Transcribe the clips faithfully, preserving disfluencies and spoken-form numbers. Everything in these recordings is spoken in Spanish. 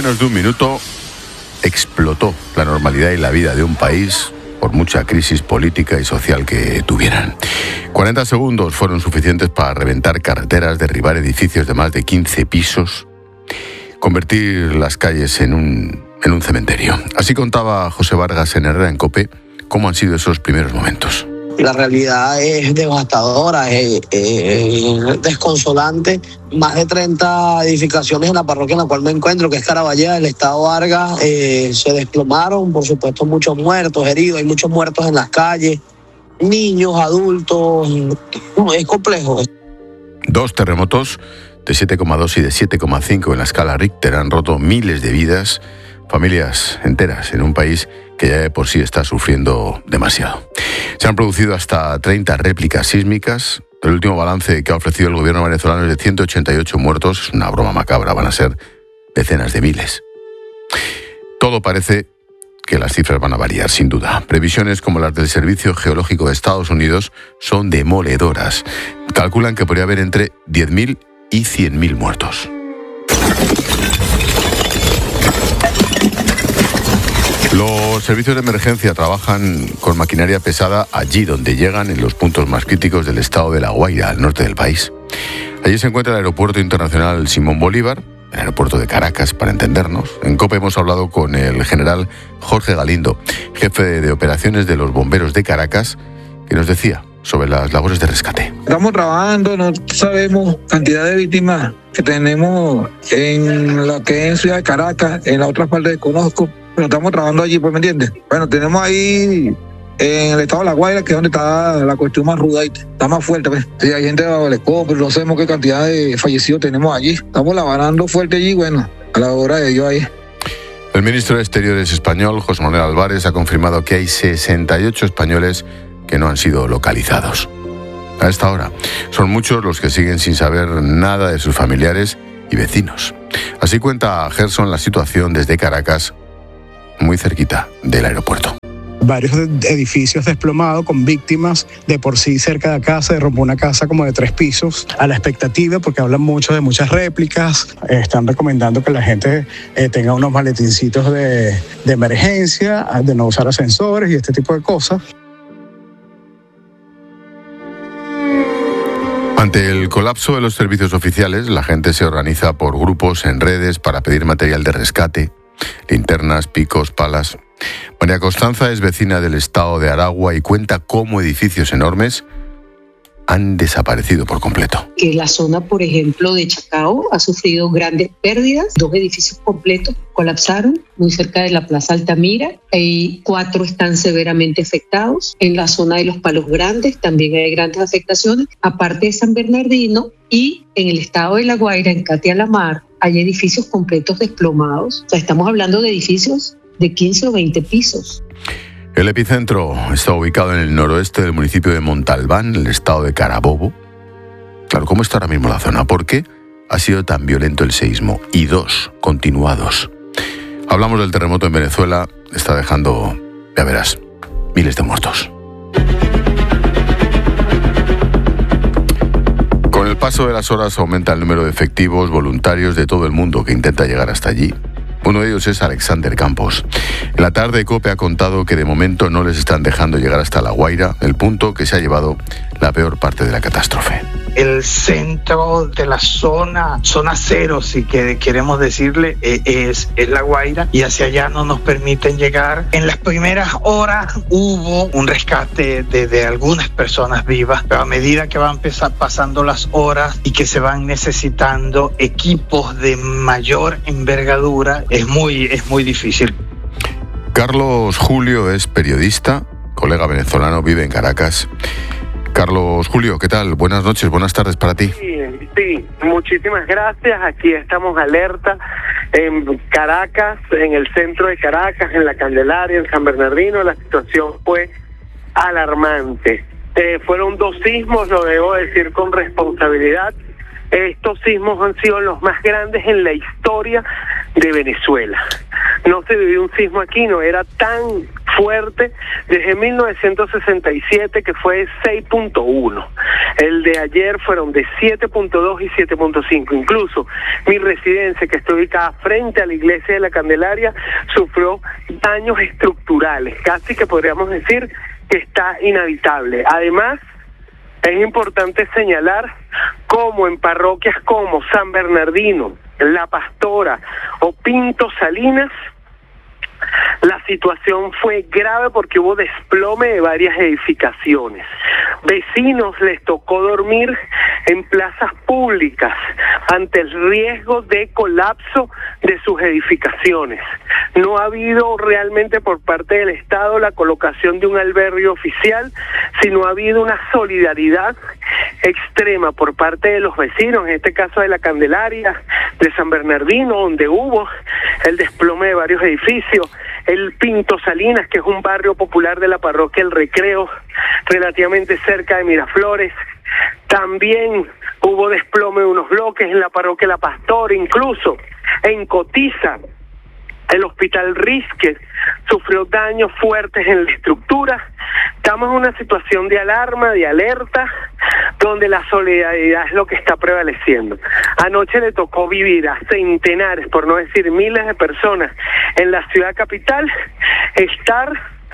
menos de un minuto explotó la normalidad y la vida de un país por mucha crisis política y social que tuvieran. cuarenta segundos fueron suficientes para reventar carreteras, derribar edificios de más de quince pisos, convertir las calles en un, en un cementerio. Así contaba José Vargas en Herrera en COPE cómo han sido esos primeros momentos. La realidad es devastadora, es, es desconsolante. Más de treinta edificaciones en la parroquia en la cual me encuentro, que es Caraballeda, del estado Vargas, eh, se desplomaron. Por supuesto, muchos muertos, heridos, hay muchos muertos en las calles, niños, adultos. Es complejo. Dos terremotos de siete coma dos y de siete coma cinco en la escala Richter han roto miles de vidas, familias enteras en un país que ya de por sí está sufriendo demasiado. Se han producido hasta treinta réplicas sísmicas. El último balance que ha ofrecido el gobierno venezolano es de ciento ochenta y ocho muertos. Es una broma macabra, van a ser decenas de miles. Todo parece que las cifras van a variar, sin duda. Previsiones como las del Servicio Geológico de Estados Unidos son demoledoras. Calculan que podría haber entre diez mil y cien mil muertos. Los servicios de emergencia trabajan con maquinaria pesada allí donde llegan, en los puntos más críticos del estado de La Guaira, al norte del país. Allí se encuentra el Aeropuerto Internacional Simón Bolívar, el aeropuerto de Caracas, para entendernos. En COPE hemos hablado con el general Jorge Galindo, jefe de operaciones de los bomberos de Caracas, que nos decía sobre las labores de rescate. Estamos trabajando, no sabemos cantidad de víctimas que tenemos en la que es en Ciudad de Caracas, en la otra parte desconozco, pero estamos trabajando allí, pues, ¿me entiendes? Bueno, tenemos ahí en el estado de La Guaira, que es donde está la cuestión más ruda, está más fuerte, pues. Sí, hay gente bajo el escopo, pero no sabemos qué cantidad de fallecidos tenemos allí. Estamos lavarando fuerte allí, bueno, a la hora de ello ahí. El ministro de Exteriores español, José Manuel Álvarez, ha confirmado que hay sesenta y ocho españoles que no han sido localizados. A esta hora, son muchos los que siguen sin saber nada de sus familiares y vecinos. Así cuenta Gerson la situación desde Caracas, muy cerquita del aeropuerto. Varios edificios desplomados con víctimas de por sí cerca de acá. Se derrumbó una casa como de tres pisos a la expectativa, porque hablan mucho de muchas réplicas. Eh, están recomendando que la gente eh, tenga unos maletincitos de, de emergencia, de no usar ascensores y este tipo de cosas. Ante el colapso de los servicios oficiales, la gente se organiza por grupos en redes para pedir material de rescate, linternas, picos, palas. María Constanza es vecina del estado de Aragua y cuenta cómo edificios enormes han desaparecido por completo. Que la zona, por ejemplo, de Chacao ha sufrido grandes pérdidas. Dos edificios completos colapsaron muy cerca de la Plaza Altamira y cuatro están severamente afectados. En la zona de los Palos Grandes también hay grandes afectaciones. Aparte de San Bernardino y en el estado de La Guaira, en Catia la Mar, hay edificios completos desplomados. O sea, estamos hablando de edificios de quince o veinte pisos. El epicentro está ubicado en el noroeste del municipio de Montalbán, en el estado de Carabobo. Claro, ¿cómo está ahora mismo la zona? ¿Por qué ha sido tan violento el seísmo? Y dos continuados. Hablamos del terremoto en Venezuela, está dejando, ya verás, miles de muertos. Con el paso de las horas aumenta el número de efectivos voluntarios de todo el mundo que intenta llegar hasta allí. Uno de ellos es Alexander Campos. En la tarde, COPE ha contado que de momento no les están dejando llegar hasta La Guaira, el punto que se ha llevado la peor parte de la catástrofe. El centro de la zona, zona cero, si que queremos decirle, es, es La Guaira, y hacia allá no nos permiten llegar. En las primeras horas hubo un rescate de, de algunas personas vivas, pero a medida que van pasando las horas y que se van necesitando equipos de mayor envergadura, es muy, es muy difícil. Carlos Julio es periodista, colega venezolano, vive en Caracas. Carlos Julio, ¿qué tal? Buenas noches, buenas tardes para ti. Sí, sí, muchísimas gracias. Aquí estamos alerta en Caracas, en el centro de Caracas, en La Candelaria, en San Bernardino. La situación fue alarmante. Eh, fueron dos sismos, lo debo decir con responsabilidad. Estos sismos han sido los más grandes en la historia de Venezuela. No se vivió un sismo aquí, no era tan fuerte desde mil novecientos sesenta y siete, que fue de seis punto uno. El de ayer fueron de siete punto dos y siete punto cinco. Incluso mi residencia, que está ubicada frente a la iglesia de la Candelaria, sufrió daños estructurales, casi que podríamos decir que está inhabitable. Además, es importante señalar cómo en parroquias como San Bernardino, La Pastora o Pinto Salinas, la situación fue grave porque hubo desplome de varias edificaciones. Vecinos les tocó dormir en plazas públicas ante el riesgo de colapso de sus edificaciones. No ha habido realmente por parte del Estado la colocación de un albergue oficial, sino ha habido una solidaridad extrema por parte de los vecinos, en este caso de la Candelaria, de San Bernardino, donde hubo el desplome de varios edificios, el Pinto Salinas, que es un barrio popular de la parroquia El Recreo, relativamente cerca de Miraflores. También hubo desplome de unos bloques en la parroquia La Pastora, incluso en Cotiza. El hospital Risque sufrió daños fuertes en la estructura. Estamos en una situación de alarma, de alerta, donde la solidaridad es lo que está prevaleciendo. Anoche le tocó vivir a centenares, por no decir miles de personas en la ciudad capital, estar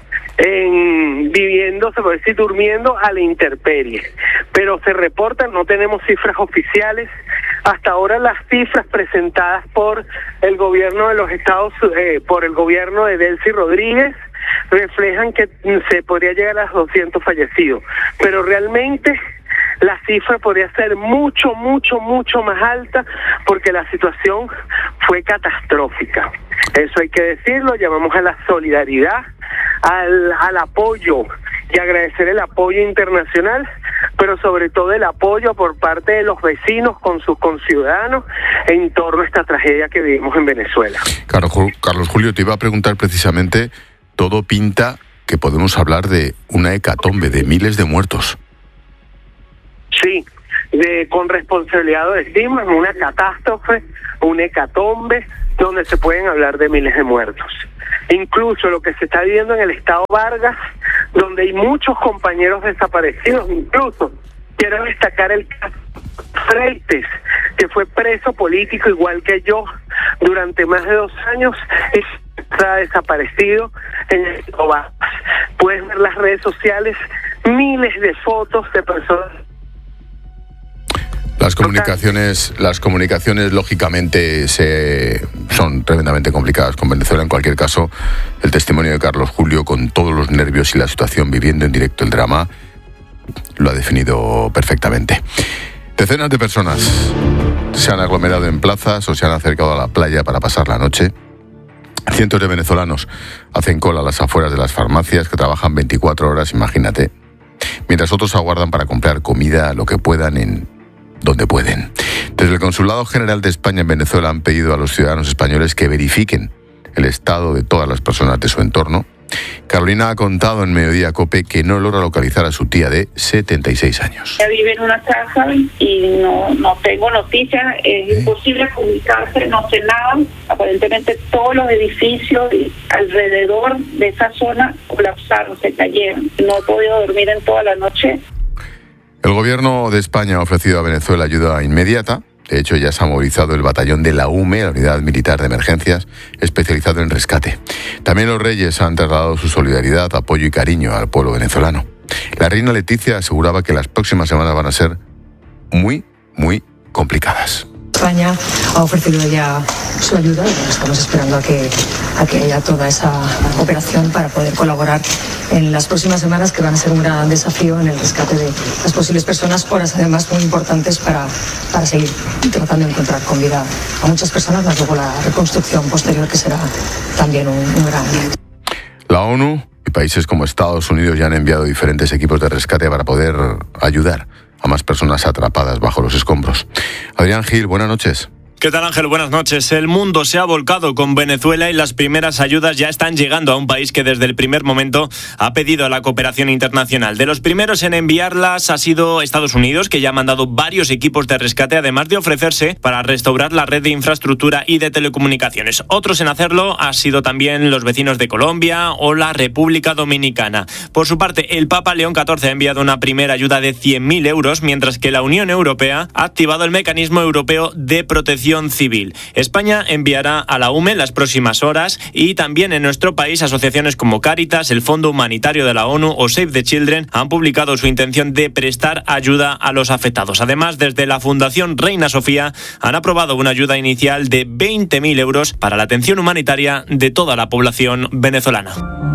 en viviendo, se puede decir, durmiendo a la intemperie. Pero se reportan, no tenemos cifras oficiales. Hasta ahora las cifras presentadas por el gobierno de los Estados, eh, por el gobierno de Delcy Rodríguez, reflejan que se podría llegar a los doscientos fallecidos. Pero realmente la cifra podría ser mucho, mucho, mucho más alta porque la situación fue catastrófica. Eso hay que decirlo, llamamos a la solidaridad, al, al apoyo y agradecer el apoyo internacional, pero sobre todo el apoyo por parte de los vecinos con sus conciudadanos en torno a esta tragedia que vivimos en Venezuela. Carlos, Carlos Julio, te iba a preguntar precisamente, todo pinta que podemos hablar de una hecatombe, de miles de muertos. Sí, de, con responsabilidad lo decimos, una catástrofe, una hecatombe, donde se pueden hablar de miles de muertos. Incluso lo que se está viviendo en el estado Vargas, donde hay muchos compañeros desaparecidos. Incluso quiero destacar el caso Freites, que fue preso político igual que yo durante más de dos años, está desaparecido en el estado Vargas. Puedes ver las redes sociales, miles de fotos de personas. Las comunicaciones, las comunicaciones lógicamente se, son tremendamente complicadas con Venezuela. En cualquier caso, el testimonio de Carlos Julio, con todos los nervios y la situación, viviendo en directo el drama, lo ha definido perfectamente. Decenas de personas se han aglomerado en plazas o se han acercado a la playa para pasar la noche. Cientos de venezolanos hacen cola a las afueras de las farmacias, que trabajan veinticuatro horas, imagínate, mientras otros aguardan para comprar comida, lo que puedan, en donde pueden. Desde el Consulado General de España en Venezuela han pedido a los ciudadanos españoles que verifiquen el estado de todas las personas de su entorno. Carolina ha contado en Mediodía COPE que no logra localizar a su tía de setenta y seis años. Ella vive en una casa y no, no tengo noticias, es ¿Eh? imposible comunicarse, no sé nada. Aparentemente todos los edificios alrededor de esa zona colapsaron, se cayeron. No he podido dormir en toda la noche. El gobierno de España ha ofrecido a Venezuela ayuda inmediata. De hecho, ya se ha movilizado el batallón de la U M E, la Unidad Militar de Emergencias, especializado en rescate. También los reyes han trasladado su solidaridad, apoyo y cariño al pueblo venezolano. La reina Leticia aseguraba que las próximas semanas van a ser muy, muy complicadas. España ha ofrecido ya su ayuda y estamos esperando a que, a que haya toda esa operación para poder colaborar en las próximas semanas, que van a ser un gran desafío en el rescate de las posibles personas, horas además muy importantes para, para seguir tratando de encontrar con vida a muchas personas, más luego la reconstrucción posterior, que será también un, un gran día. La ONU y países como Estados Unidos ya han enviado diferentes equipos de rescate para poder ayudar a más personas atrapadas bajo los escombros. Adrián Gil, buenas noches. ¿Qué tal, Ángel? Buenas noches. El mundo se ha volcado con Venezuela y las primeras ayudas ya están llegando a un país que desde el primer momento ha pedido a la cooperación internacional. De los primeros en enviarlas ha sido Estados Unidos, que ya ha mandado varios equipos de rescate, además de ofrecerse para restaurar la red de infraestructura y de telecomunicaciones. Otros en hacerlo han sido también los vecinos de Colombia o la República Dominicana. Por su parte, el Papa León catorce ha enviado una primera ayuda de cien mil euros, mientras que la Unión Europea ha activado el Mecanismo Europeo de Protección Civil. España enviará a la U M E en las próximas horas, y también en nuestro país asociaciones como Cáritas, el Fondo Humanitario de la ONU o Save the Children han publicado su intención de prestar ayuda a los afectados. Además, desde la Fundación Reina Sofía han aprobado una ayuda inicial de veinte mil euros para la atención humanitaria de toda la población venezolana.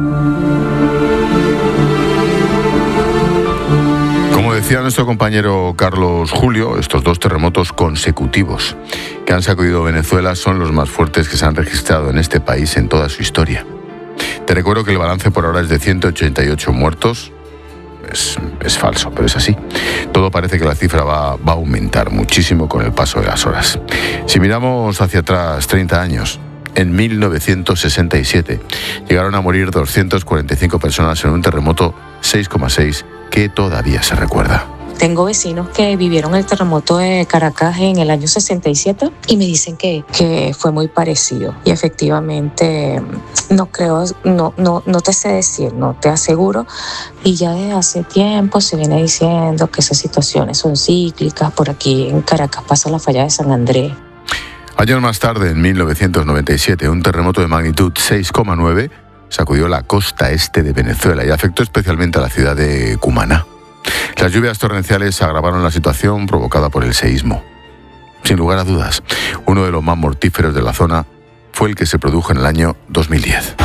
Como decía nuestro compañero Carlos Julio, estos dos terremotos consecutivos que han sacudido Venezuela son los más fuertes que se han registrado en este país en toda su historia. Te recuerdo que el balance por ahora es de ciento ochenta y ocho muertos. Es, es falso, pero es así. Todo parece que la cifra va, va a aumentar muchísimo con el paso de las horas. Si miramos hacia atrás treinta años, en mil novecientos sesenta y siete llegaron a morir doscientas cuarenta y cinco personas en un terremoto seis coma seis que todavía se recuerda. Tengo vecinos que vivieron el terremoto de Caracas en el año sesenta y siete y me dicen que, que fue muy parecido. Y efectivamente, no creo, no, no, no te sé decir, no te aseguro. Y ya desde hace tiempo se viene diciendo que esas situaciones son cíclicas. Por aquí en Caracas pasa la falla de San Andrés. Años más tarde, en mil novecientos noventa y siete, un terremoto de magnitud seis coma nueve sacudió la costa este de Venezuela y afectó especialmente a la ciudad de Cumaná. Las lluvias torrenciales agravaron la situación provocada por el seísmo. Sin lugar a dudas, uno de los más mortíferos de la zona fue el que se produjo en el año dos mil diez.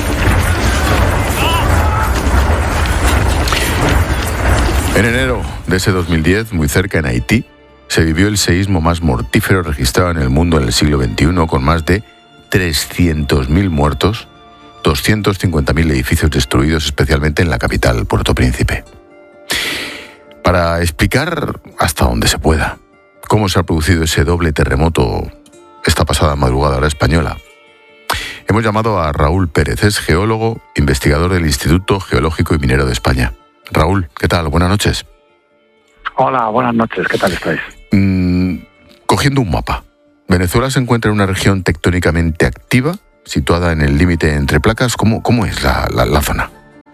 En enero de ese dos mil diez, muy cerca en Haití, se vivió el seísmo más mortífero registrado en el mundo en el siglo veintiuno, con más de trescientos mil muertos, doscientos cincuenta mil edificios destruidos, especialmente en la capital, Puerto Príncipe. Para explicar hasta donde se pueda cómo se ha producido ese doble terremoto esta pasada madrugada hora española, hemos llamado a Raúl Pérez, es geólogo, investigador del Instituto Geológico y Minero de España. Raúl, ¿qué tal? Buenas noches. Hola, buenas noches, ¿qué tal estáis? Mm, cogiendo un mapa, Venezuela se encuentra en una región tectónicamente activa, situada en el límite entre placas. ¿Cómo, cómo es la, la, la zona?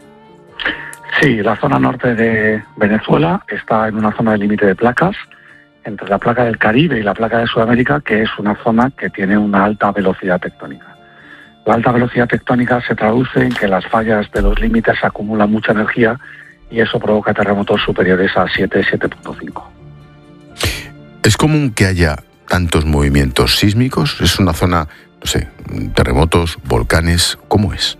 Sí, la zona norte de Venezuela está en una zona de límite de placas, entre la placa del Caribe y la placa de Sudamérica, que es una zona que tiene una alta velocidad tectónica. La alta velocidad tectónica se traduce en que las fallas de los límites acumulan mucha energía y eso provoca terremotos superiores a siete, siete punto cinco. ¿Es común que haya tantos movimientos sísmicos? ¿Es una zona, no sé, terremotos, volcanes? ¿Cómo es?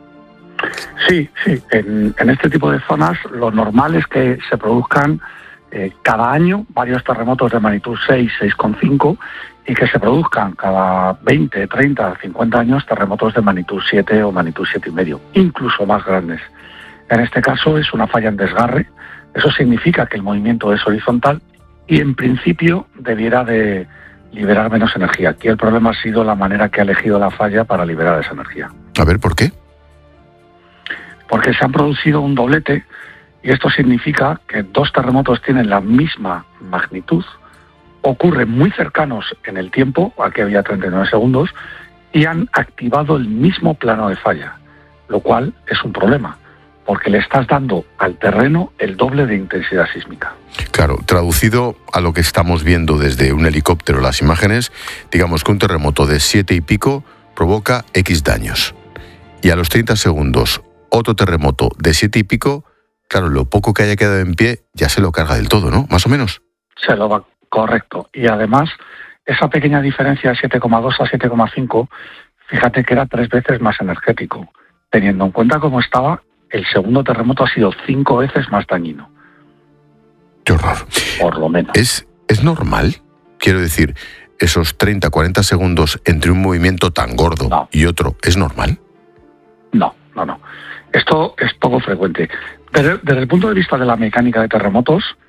Sí, sí. En, en este tipo de zonas lo normal es que se produzcan eh, cada año varios terremotos de magnitud seis, seis coma cinco y que se produzcan cada veinte, treinta, cincuenta años terremotos de magnitud siete o magnitud siete y medio, incluso más grandes. En este caso es una falla en desgarre. Eso significa que el movimiento es horizontal y en principio debiera de liberar menos energía. Aquí el problema ha sido la manera que ha elegido la falla para liberar esa energía. A ver, ¿por qué? Porque se han producido un doblete y esto significa que dos terremotos tienen la misma magnitud, ocurren muy cercanos en el tiempo, aquí había treinta y nueve segundos, y han activado el mismo plano de falla, lo cual es un problema, porque le estás dando al terreno el doble de intensidad sísmica. Claro, traducido a lo que estamos viendo desde un helicóptero, las imágenes, digamos que un terremoto de siete y pico provoca X daños. Y a los treinta segundos, otro terremoto de siete y pico, claro, lo poco que haya quedado en pie ya se lo carga del todo, ¿no? Más o menos. Se lo va, correcto. Y además, esa pequeña diferencia de siete coma dos a siete coma cinco, fíjate que era tres veces más energético. Teniendo en cuenta cómo estaba, el segundo terremoto ha sido cinco veces más dañino. ¡Qué horror! Por lo menos. ¿Es, es normal? Quiero decir, esos treinta, cuarenta segundos entre un movimiento tan gordo no. y otro, ¿es normal? No, no, no. Esto es poco frecuente. Desde, desde el punto de vista de la mecánica de terremotos,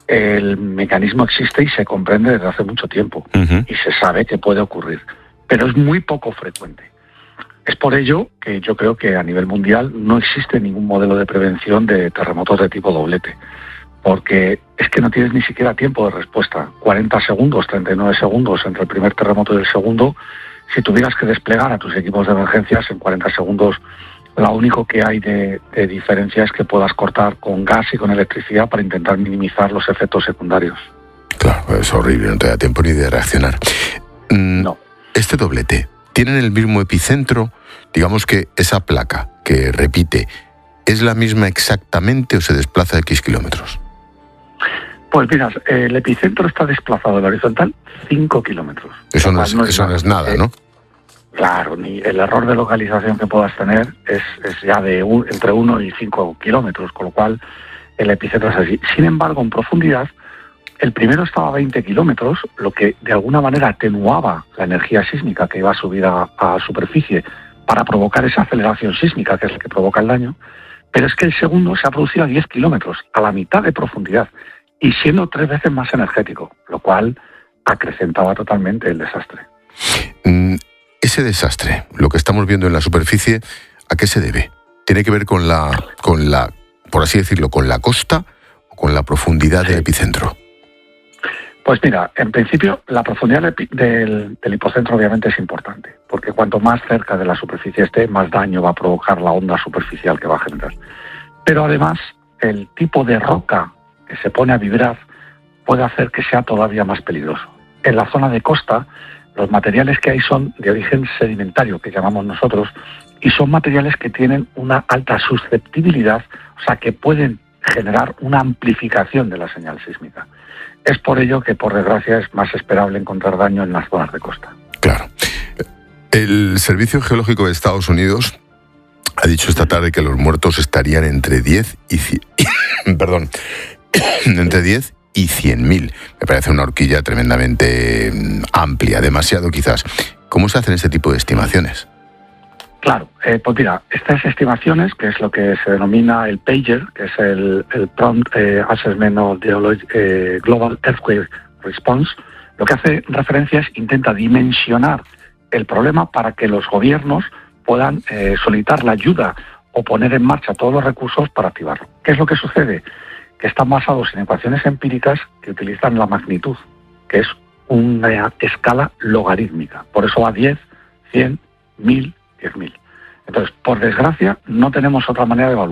el mecanismo existe y se comprende desde hace mucho tiempo, uh-huh. y se sabe que puede ocurrir, pero es muy poco frecuente. Es por ello que yo creo que a nivel mundial no existe ningún modelo de prevención de terremotos de tipo doblete, porque es que no tienes ni siquiera tiempo de respuesta. cuarenta segundos, treinta y nueve segundos entre el primer terremoto y el segundo. Si tuvieras que desplegar a tus equipos de emergencias en cuarenta segundos, lo único que hay de, de diferencia es que puedas cortar con gas y con electricidad para intentar minimizar los efectos secundarios. Claro, es horrible, no te da tiempo ni de reaccionar. Mm, no. Este doblete, ¿tienen el mismo epicentro? Digamos que esa placa que repite, ¿es la misma exactamente o se desplaza X kilómetros? Pues mira, el epicentro está desplazado en horizontal cinco kilómetros. Eso no es, no es, eso no es nada, ¿no? Claro, ni el error de localización que puedas tener es, es ya de un, entre uno y cinco kilómetros, con lo cual el epicentro es así. Sin embargo, en profundidad, el primero estaba a veinte kilómetros, lo que de alguna manera atenuaba la energía sísmica que iba a subir a, a superficie para provocar esa aceleración sísmica que es la que provoca el daño, pero es que el segundo se ha producido a diez kilómetros, a la mitad de profundidad, y siendo tres veces más energético, lo cual acrecentaba totalmente el desastre. Mm, ese desastre, lo que estamos viendo en la superficie, ¿a qué se debe? ¿Tiene que ver con la, con la, por así decirlo, con la costa o con la profundidad sí. del epicentro? Pues mira, en principio la profundidad del, del hipocentro obviamente es importante, porque cuanto más cerca de la superficie esté, más daño va a provocar la onda superficial que va a generar. Pero además, el tipo de roca que se pone a vibrar puede hacer que sea todavía más peligroso. En la zona de costa, los materiales que hay son de origen sedimentario, que llamamos nosotros, y son materiales que tienen una alta susceptibilidad, o sea, que pueden generar una amplificación de la señal sísmica. Es por ello que, por desgracia, es más esperable encontrar daño en las zonas de costa. Claro. El Servicio Geológico de Estados Unidos ha dicho esta tarde que los muertos estarían entre diez y cien, perdón, entre diez y cien mil. Me parece una horquilla tremendamente amplia, demasiado quizás. ¿Cómo se hacen este tipo de estimaciones? Claro, eh, pues mira, estas estimaciones, que es lo que se denomina el PAGER, que es el, el Prompt eh, Assessment of Geologic, eh, Global Earthquake Response, lo que hace referencia es intenta dimensionar el problema para que los gobiernos puedan eh, solicitar la ayuda o poner en marcha todos los recursos para activarlo. ¿Qué es lo que sucede? Que están basados en ecuaciones empíricas que utilizan la magnitud, que es una escala logarítmica. Por eso va diez, cien, mil, diez mil. Entonces, por desgracia, no tenemos otra manera de evaluar.